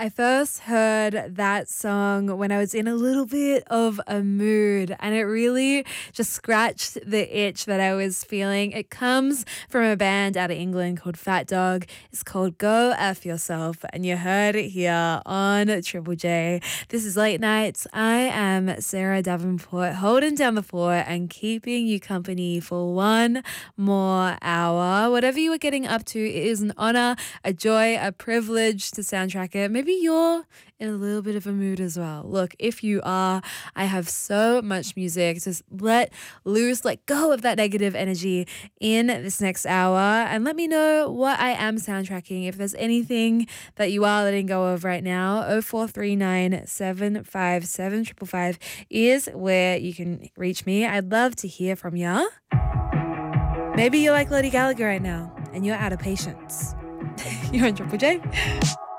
I first heard that song when I was in a little bit of a mood, and it really just scratched the itch that I was feeling. It comes from a band out of England called Fat Dog. It's called Go F Yourself, and you heard it here on Triple J. This is Late Nights. I am Sarah Davenport, holding down the fort and keeping you company for one more hour. Whatever you were getting up to, it is an honor, a joy, a privilege to soundtrack it. Maybe you're in a little bit of a mood as well. Look, if you are, I have so much music to let loose, let go of that negative energy in this next hour, and let me know what I am soundtracking. If there's anything that you are letting go of right now, 0439 757 555 is where you can reach me. I'd love to hear from ya. Maybe you're like Lady Gallagher right now and you're out of patience. You're on Triple J.